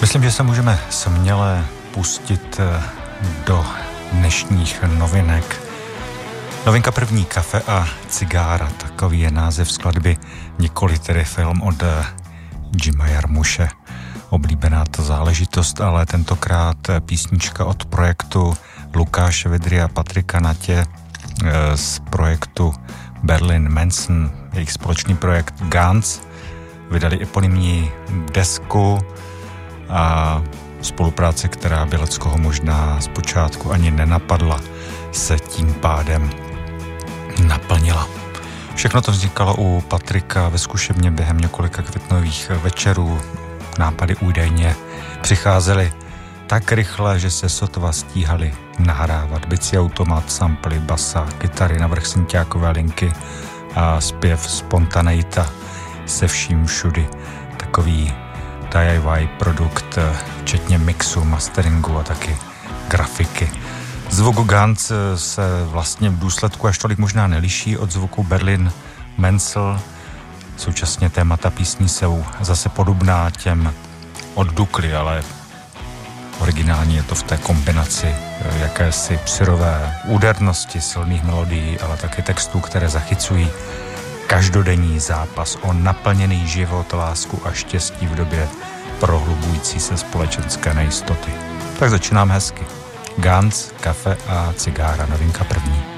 Myslím, že se můžeme směle pustit do dnešních novinek. Novinka první, Kafe a cigára, takový je název skladby, nikoli tedy film od Jima Jarmuše. Oblíbená ta záležitost, ale tentokrát písnička od projektu Lukáše Vidry a Patrika Natě z projektu Berlin Manson, jejich společný projekt Guns. Vydali eponymní desku a spolupráce, která by leckoho možná zpočátku ani nenapadla, se tím pádem naplnila. Všechno to vznikalo u Patrika ve zkušebně během několika květnových večerů. Nápady údajně přicházely tak rychle, že se sotva stíhali nahrávat. Bicí automat, samply, basa, kytary, navrch synťákové linky a zpěv spontaneita se vším všudy. Takový DIY produkt, včetně mixu, masteringu a taky grafiky. Zvuk Guns se vlastně v důsledku až tolik možná neliší od zvuku Berlin Manson. Současně témata písní jsou zase podobná těm od Dukly, ale originální je to v té kombinaci jakési psirové údernosti, silných melodií, ale taky textů, které zachycují každodenní zápas o naplněný život, lásku a štěstí v době prohlubující se společenské nejistoty. Tak začínám hezky. Guns, Kafe a cigára, novinka první.